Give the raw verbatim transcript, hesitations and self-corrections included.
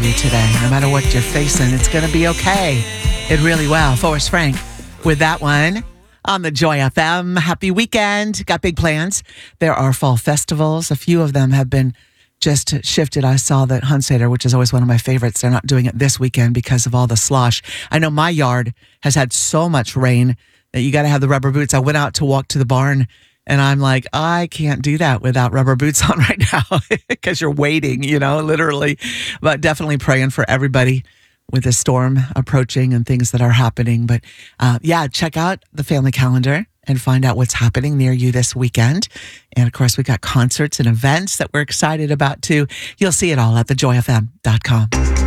you today. No matter what you're facing, it's going to be okay. It really will. Forrest Frank with that one on the Joy F M. Happy weekend. Got big plans. There are fall festivals. A few of them have been just shifted. I saw that Hunsader, which is always one of my favorites, they're not doing it this weekend because of all the slosh. I know my yard has had so much rain that you got to have the rubber boots. I went out to walk to the barn and I'm like, I can't do that without rubber boots on right now because you're waiting, you know, literally. But definitely praying for everybody with the storm approaching and things that are happening. But uh, yeah, check out the family calendar and find out what's happening near you this weekend. And of course, we got concerts and events that we're excited about too. You'll see it all at the joy f m dot com.